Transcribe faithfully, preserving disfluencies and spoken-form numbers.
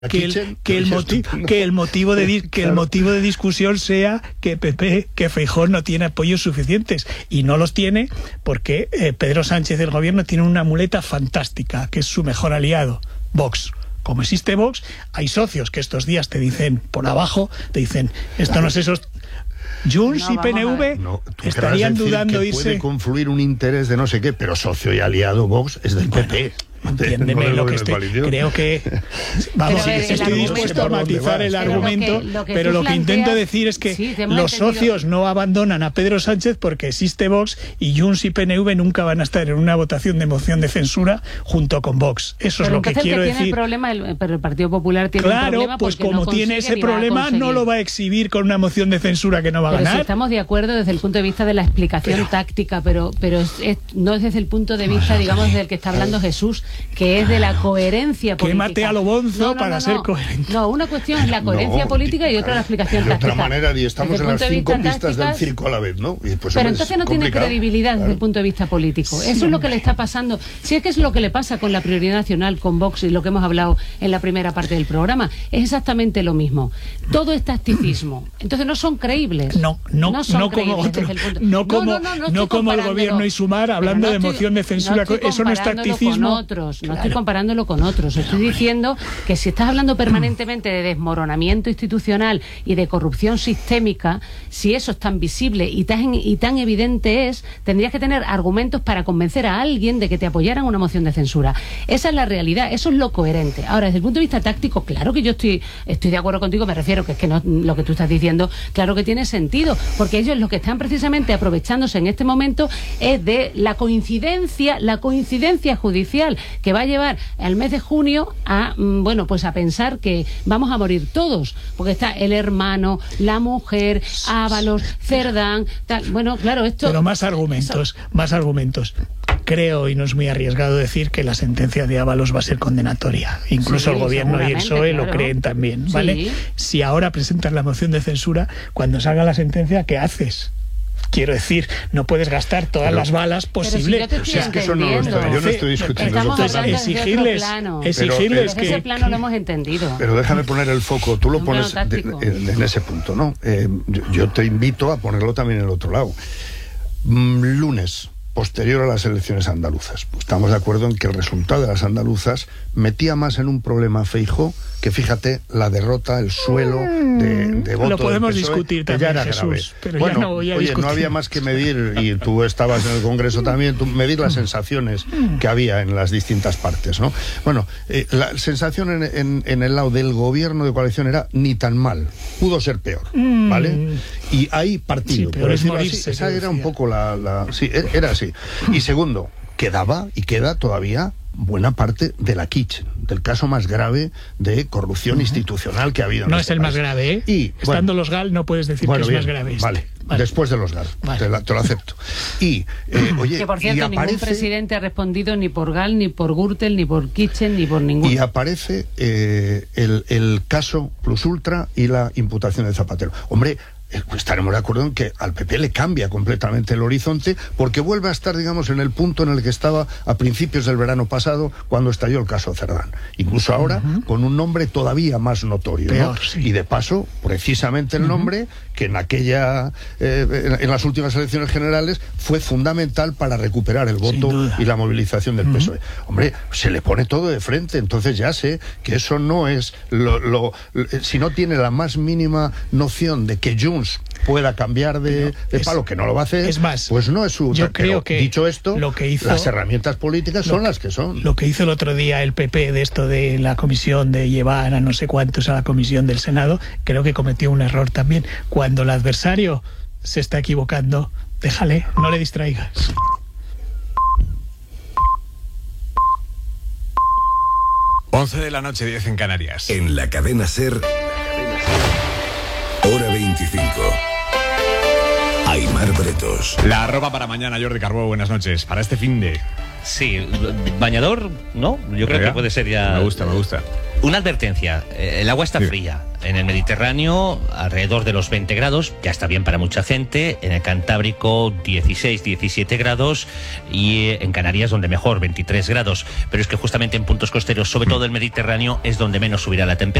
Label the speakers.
Speaker 1: que el, que el, moti que el motivo de di que el motivo de discusión sea que P P, que Feijóo no tiene apoyos suficientes, y no los tiene porque eh, Pedro Sánchez del gobierno tiene una muleta fantástica, que es su mejor aliado, Vox. Como existe Vox, hay socios que estos días te dicen por abajo, te dicen, esto no es esos... Junts no, y P N V
Speaker 2: no,
Speaker 1: estarían dudando
Speaker 2: que
Speaker 1: irse...
Speaker 2: puede confluir un interés de no sé qué, pero socio y aliado Vox es del bueno, P P.
Speaker 1: Entiéndeme no lo que estoy, creo que vamos, ver, estoy dispuesto a matizar el argumento, pero, lo que, pero lo que intento decir es que sí, los socios no abandonan a Pedro Sánchez porque existe Vox, y Junts y P N V nunca van a estar en una votación de moción de censura junto con Vox. Eso pero es lo que quiero
Speaker 3: que
Speaker 1: decir.
Speaker 3: Tiene el problema, el, pero el Partido Popular tiene
Speaker 1: claro,
Speaker 3: un problema
Speaker 1: pues como
Speaker 3: no
Speaker 1: tiene ese problema, no lo va a exhibir con una moción de censura que no va a
Speaker 3: pero
Speaker 1: ganar.
Speaker 3: Si estamos de acuerdo desde el punto de vista de la explicación pero, táctica, pero, pero es, es, no es desde el punto de vista, digamos, del que está hablando Jesús, que es de la coherencia política.
Speaker 1: Que mate a lo bonzo
Speaker 3: no, no,
Speaker 1: para
Speaker 3: no,
Speaker 1: ser
Speaker 3: no.
Speaker 1: coherente.
Speaker 3: No, una cuestión es la coherencia no, política y otra la explicación
Speaker 2: de
Speaker 3: táctica.
Speaker 2: De otra manera, y estamos en las cinco pistas tácticas, del circo a la vez, ¿no? Y pues
Speaker 3: pero entonces no tiene credibilidad
Speaker 2: claro.
Speaker 3: desde el punto de vista político. Sí, eso es lo que le está pasando. Si es que es lo que le pasa con la prioridad nacional, con Vox, y lo que hemos hablado en la primera parte del programa, es exactamente lo mismo. Todo es tacticismo. Entonces no son creíbles.
Speaker 1: No, no,
Speaker 3: no, son
Speaker 1: no como otro, no como, no, no, no, no como el gobierno y Sumar hablando no de estoy, moción de censura.
Speaker 3: No
Speaker 1: eso no es tacticismo.
Speaker 3: Con otros, no claro. estoy comparándolo con otros. Estoy diciendo que si estás hablando permanentemente de desmoronamiento institucional y de corrupción sistémica, si eso es tan visible y tan, y tan evidente es, tendrías que tener argumentos para convencer a alguien de que te apoyaran una moción de censura. Esa es la realidad, eso es lo coherente. Ahora, desde el punto de vista táctico, claro que yo estoy, estoy de acuerdo contigo, me refiero que es que no, lo que tú estás diciendo, claro que tiene sentido, porque ellos lo que están precisamente aprovechándose en este momento es de la coincidencia, la coincidencia judicial que va a llevar al mes de junio a, bueno, pues a pensar que vamos a morir todos, porque está el hermano, la mujer, Ábalos, Cerdán, tal. Bueno, claro, esto...
Speaker 1: Pero más argumentos, eso. más argumentos. Creo, y no es muy arriesgado decir, que la sentencia de Ábalos va a ser condenatoria. Incluso sí, el gobierno y el P S O E claro. lo creen también, ¿vale? Sí. Si ahora presentas la moción de censura, cuando salga la sentencia, ¿qué haces? Quiero decir, no puedes gastar todas pero, las balas posibles.
Speaker 3: Si o sea,
Speaker 2: es que eso no lo estoy, yo no estoy discutiendo.
Speaker 3: Estamos
Speaker 2: eso.
Speaker 3: hablando
Speaker 1: exigirles,
Speaker 3: plano.
Speaker 1: exigirles
Speaker 3: pero,
Speaker 1: que...
Speaker 3: ese plano lo hemos entendido.
Speaker 2: Pero déjame poner el foco, tú lo Un pones de, en, en ese punto, ¿no? Eh, yo, yo te invito a ponerlo también en el otro lado. Mm, lunes, posterior a las elecciones andaluzas. Pues estamos de acuerdo en que el resultado de las andaluzas metía más en un problema a Feijóo que, fíjate, la derrota, el suelo de, de voto.
Speaker 1: Lo podemos
Speaker 2: del P S O E,
Speaker 1: discutir también,
Speaker 2: ya era
Speaker 1: Jesús, pero
Speaker 2: bueno,
Speaker 1: ya no voy a
Speaker 2: oye,
Speaker 1: discutir.
Speaker 2: no había más que medir, y tú estabas en el Congreso también, tú, medir las sensaciones que había en las distintas partes, ¿no? Bueno, eh, la sensación en, en, en el lado del gobierno de coalición era ni tan mal, pudo ser peor, ¿vale? Y hay partido,
Speaker 1: sí,
Speaker 2: por decirlo
Speaker 1: morirse,
Speaker 2: así, esa era un poco la, la... Sí, era así. Y segundo, quedaba y queda todavía buena parte de la kitchen, del caso más grave de corrupción uh-huh. institucional que ha habido en
Speaker 1: No
Speaker 2: este
Speaker 1: es el
Speaker 2: país.
Speaker 1: más grave, ¿eh?
Speaker 2: Y,
Speaker 1: Estando
Speaker 2: bueno,
Speaker 1: los GAL no puedes decir
Speaker 2: bueno,
Speaker 1: que es
Speaker 2: bien,
Speaker 1: más grave. Este.
Speaker 2: Vale,
Speaker 1: vale,
Speaker 2: después de los GAL,
Speaker 1: vale.
Speaker 2: te, la, te lo acepto. Y, eh, oye,
Speaker 3: que por cierto,
Speaker 2: y aparece,
Speaker 3: ningún presidente ha respondido ni por GAL, ni por Gürtel, ni por Kitchen, ni por ningún...
Speaker 2: Y aparece eh, el, el caso Plus Ultra y la imputación de Zapatero. Hombre, estaremos de acuerdo en que al P P le cambia completamente el horizonte, porque vuelve a estar, digamos, en el punto en el que estaba a principios del verano pasado, cuando estalló el caso Cerdán. Incluso ahora, uh-huh. con un nombre todavía más notorio,
Speaker 1: Peor,
Speaker 2: ¿no?
Speaker 1: sí.
Speaker 2: Y de paso, precisamente el uh-huh. nombre que en aquella eh, en, en las últimas elecciones generales fue fundamental para recuperar el voto y la movilización del uh-huh. P S O E. Hombre, se le pone todo de frente, entonces ya sé que eso no es lo, lo, lo si no tiene la más mínima noción de que Junts pueda cambiar de, de es, palo, que no lo va a hacer,
Speaker 1: es más,
Speaker 2: pues no es su...
Speaker 1: Yo creo que
Speaker 2: dicho esto,
Speaker 1: lo que hizo,
Speaker 2: las herramientas políticas son
Speaker 1: lo,
Speaker 2: las que son.
Speaker 1: Lo que hizo el otro día el P P de esto de la comisión, de llevar a no sé cuántos a la comisión del Senado, creo que cometió un error también. Cuando el adversario se está equivocando, déjale, no le distraigas.
Speaker 4: once de la noche, diez en Canarias.
Speaker 5: En la cadena SER... Hora veinticinco. Aimar Bretos.
Speaker 4: La ropa para mañana, Jordi Carbó, buenas noches. Para este fin de...
Speaker 6: Sí, bañador, ¿no? Yo creo
Speaker 4: ¿Venga?
Speaker 6: que puede ser ya...
Speaker 4: Me gusta, me gusta.
Speaker 6: Una advertencia, el agua está fría. En el Mediterráneo, alrededor de los veinte grados, ya está bien para mucha gente. En el Cantábrico, dieciséis, diecisiete grados. Y en Canarias, donde mejor, veintitrés grados. Pero es que justamente en puntos costeros, sobre todo el Mediterráneo, es donde menos subirá la temperatura.